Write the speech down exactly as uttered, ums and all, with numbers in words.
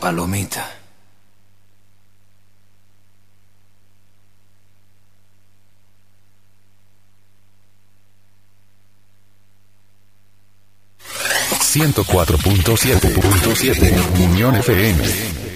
palomita. ciento cuatro punto siete Unión F M.